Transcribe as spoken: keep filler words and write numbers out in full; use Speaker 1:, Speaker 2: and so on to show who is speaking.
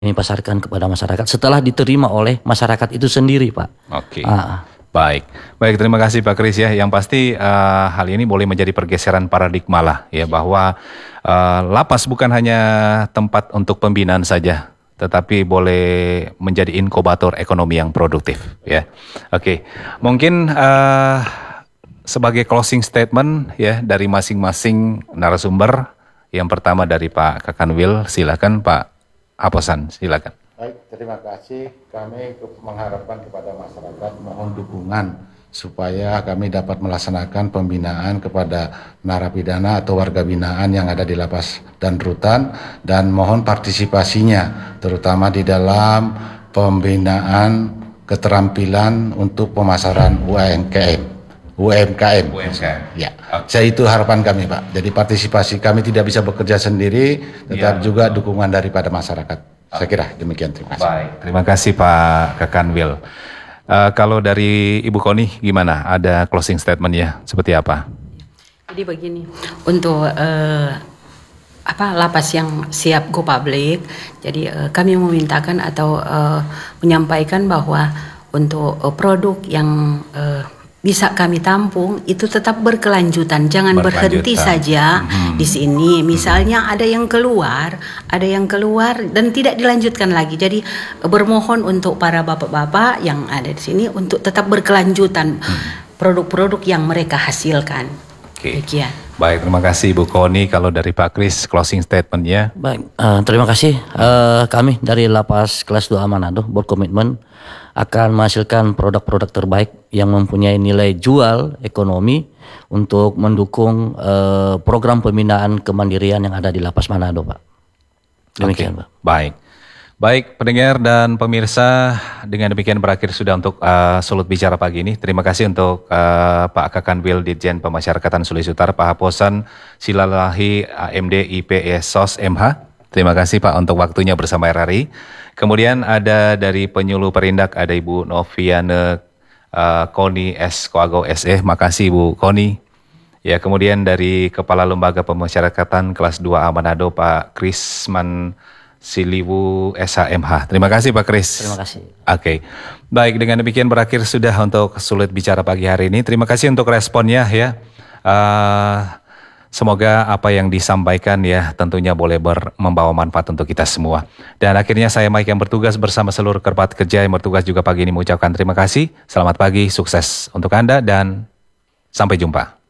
Speaker 1: Kami pasarkan kepada masyarakat setelah diterima oleh masyarakat itu sendiri, Pak.
Speaker 2: Oke.
Speaker 1: Ah.
Speaker 2: Baik, baik terima kasih Pak Kris ya. Yang pasti uh, hal ini boleh menjadi pergeseran paradigma lah ya, bahwa uh, lapas bukan hanya tempat untuk pembinaan saja, tetapi boleh menjadi inkubator ekonomi yang produktif ya. Oke, mungkin uh, sebagai closing statement ya dari masing-masing narasumber. Yang pertama dari Pak Kakanwil, silakan Pak Aposan, silakan.
Speaker 3: Baik, terima kasih. Kami mengharapkan kepada masyarakat mohon dukungan supaya kami dapat melaksanakan pembinaan kepada narapidana atau warga binaan yang ada di lapas dan rutan, dan mohon partisipasinya terutama di dalam pembinaan keterampilan untuk pemasaran U M K M. U M K M.
Speaker 2: U M K M.
Speaker 3: Ya, saya itu harapan kami, Pak. Jadi partisipasi kami tidak bisa bekerja sendiri, tetapi ya, juga dukungan daripada masyarakat. Saya kira demikian, terima kasih.
Speaker 2: Baik, terima kasih Pak Kakanwil. Uh, kalau dari Ibu Koni gimana? Ada closing statement ya? Seperti apa?
Speaker 4: Jadi begini, untuk uh, apa lapas yang siap go public, jadi uh, kami memintakan atau uh, menyampaikan bahwa untuk uh, produk yang uh, bisa kami tampung itu tetap berkelanjutan, jangan berhenti saja hmm. di sini. Misalnya ada yang keluar, ada yang keluar dan tidak dilanjutkan lagi. Jadi bermohon untuk para bapak-bapak yang ada di sini untuk tetap berkelanjutan produk-produk yang mereka hasilkan.
Speaker 2: Oke.
Speaker 4: Demikian.
Speaker 2: Baik, terima kasih Bu Koni. Kalau dari Pak Kris, closing statement-nya.
Speaker 1: Baik, uh, terima kasih. Uh, kami dari Lapas Kelas dua A Manado berkomitmen akan menghasilkan produk-produk terbaik yang mempunyai nilai jual ekonomi untuk mendukung uh, program pembinaan kemandirian yang ada di Lapas Manado, Pak. Demikian,
Speaker 2: okay.
Speaker 1: Pak.
Speaker 2: Baik. Baik, pendengar dan pemirsa, dengan demikian berakhir sudah untuk uh, Sulut Bicara pagi ini. Terima kasih untuk uh, Pak Kakanwil, Ditjen Pemasyarakatan Sulawesi Utara, Pak Haposan Silalahi, A M D I P S O S M H. Terima kasih Pak untuk waktunya bersama R R I. Kemudian ada dari penyuluh perindak, ada Ibu Noviane uh, Koni S. Koago S E. Makasih Ibu Koni. Ya, kemudian dari Kepala Lembaga Pemasyarakatan Kelas dua A Manado, Pak Krisman Siliwu S H M H. Terima kasih Pak Kris.
Speaker 1: Terima kasih.
Speaker 2: Oke, okay. Baik, dengan demikian berakhir sudah untuk Sulit Bicara pagi hari ini. Terima kasih untuk responnya ya. Uh, Semoga apa yang disampaikan ya tentunya boleh ber, membawa manfaat untuk kita semua. Dan akhirnya saya Mike yang bertugas bersama seluruh kerabat kerja yang bertugas juga pagi ini mengucapkan terima kasih. Selamat pagi, sukses untuk Anda dan sampai jumpa.